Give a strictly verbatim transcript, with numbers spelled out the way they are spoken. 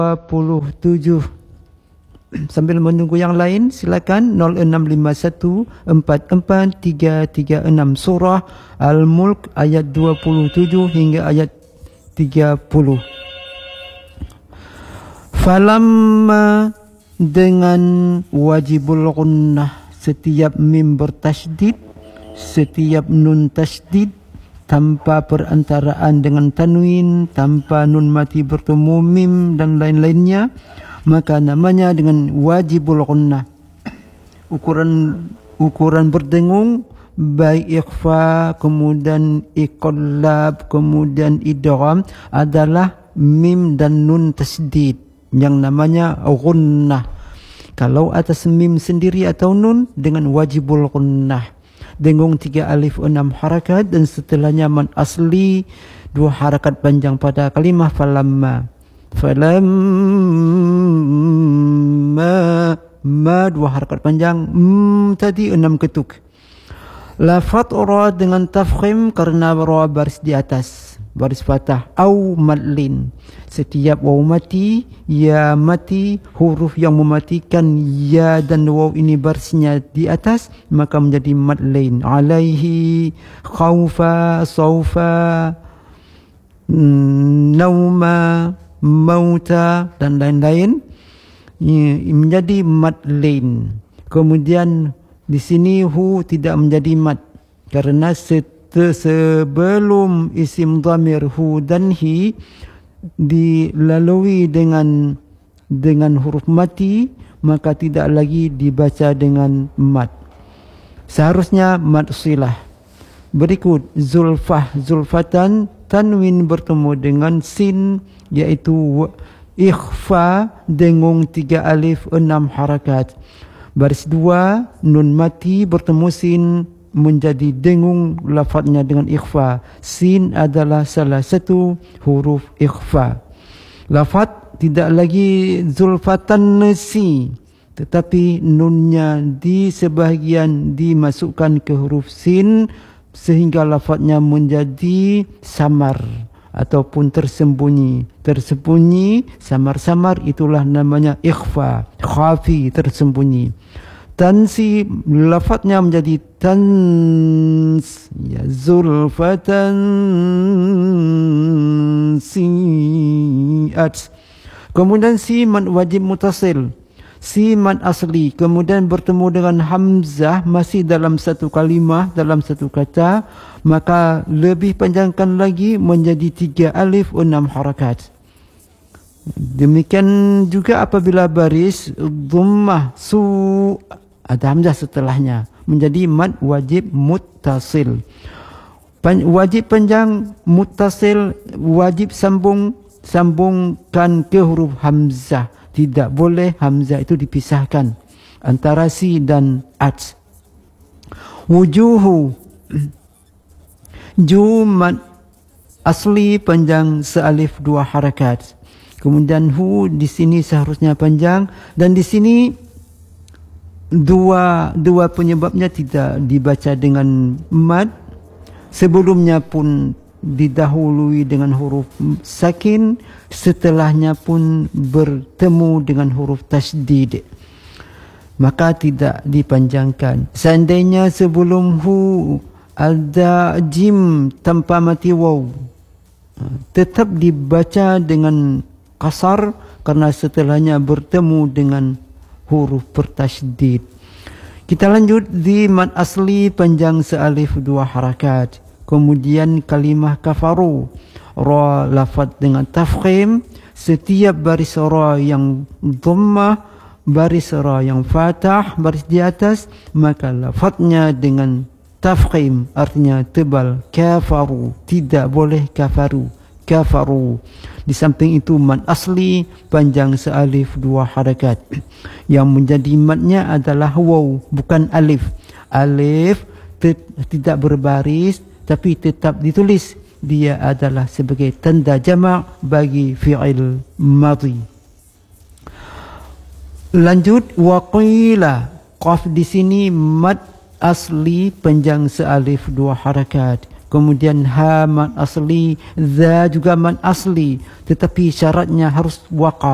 dua puluh tujuh. Sambil menunggu yang lain, silakan nol enam lima satu empat empat tiga tiga enam surah Al-Mulk ayat dua puluh tujuh hingga ayat tiga puluh. Falamma dengan wajibul gunnah, setiap mim bertasydid, setiap nun tasydid tanpa perantaraan dengan tanwin, tanpa nun mati bertemu mim dan lain-lainnya, maka namanya dengan wajibul gunnah. Ukuran ukuran berdengung baik ikhfa, kemudian iqlab, kemudian idgham adalah mim dan nun tasydid yang namanya gunnah. Kalau atas mim sendiri atau nun dengan wajibul gunnah. Dengung tiga alif enam harakat dan setelahnya man asli dua harakat panjang pada kalimah falamma. Falamma ma dua harakat panjang, mm, tadi enam ketuk. Lafat ra dengan tafkhim karena ra baris di atas, baris fathah. Au madlin, setiap waw mati, ya mati, huruf yang mematikan ya dan waw ini barisnya di atas, maka menjadi madlin. Alaihi, khaufa, saufa, nauma, mauta dan lain-lain menjadi madlin. Kemudian di sini hu tidak menjadi mad karena sebelum isim dhamir hu dan hi dilalui dengan dengan huruf mati, maka tidak lagi dibaca dengan mad. Seharusnya mad silah. Berikut zulfah, zulfatan, tanwin bertemu dengan sin, yaitu ikhfa, dengung tiga alif enam harakat. Baris dua, nun mati bertemu sin menjadi dengung, lafadznya dengan ikhfa. Sin adalah salah satu huruf ikhfa. Lafadz tidak lagi zulfatan nasi, tetapi nunnya di sebahagian dimasukkan ke huruf sin sehingga lafadznya menjadi samar ataupun tersembunyi. Tersembunyi, samar-samar, itulah namanya ikhfa, khafi, tersembunyi. Tansi, lafadznya menjadi tans, ya, zulfatan si'at. Kemudian si mad wajib mutasil, si mad asli, kemudian bertemu dengan hamzah masih dalam satu kalimah, dalam satu kata, maka lebih panjangkan lagi menjadi tiga alif enam harakat. Demikian juga apabila baris dhammah su ada hamzah setelahnya menjadi mad wajib muttasil. Pan, wajib panjang muttasil, wajib sambung, sambungkan ke huruf hamzah. Tidak boleh hamzah itu dipisahkan antara si dan at. Wujuhu, jumat asli panjang sealif dua harakat. Kemudian hu di sini seharusnya panjang, dan di sini dua dua penyebabnya tidak dibaca dengan mad. Sebelumnya pun didahului dengan huruf sakin, setelahnya pun bertemu dengan huruf tasydid, maka tidak dipanjangkan. Seandainya sebelum hu ada jim tanpa mati waw, tetap dibaca dengan kasar karena setelahnya bertemu dengan huruf bertasydid. Kita lanjut di mad asli panjang sealif dua harakat. Kemudian kalimah kafaru, ra lafaz dengan tafkhim, setiap baris ra yang dhammah, baris ra yang fathah, baris di atas, maka lafaznya dengan tafkhim, artinya tebal. Kafaru, tidak boleh kafaru, kafaru. Di samping itu mad asli panjang sealif dua harakat. Yang menjadi madnya adalah waw, bukan alif. Alif tidak berbaris tapi tetap ditulis. Dia adalah sebagai tanda jamak bagi fi'il madhi. Lanjut waqila. Qaf di sini mad asli panjang sealif dua harakat. Kemudian ha mad asli, za juga mad asli, tetapi syaratnya harus waqa.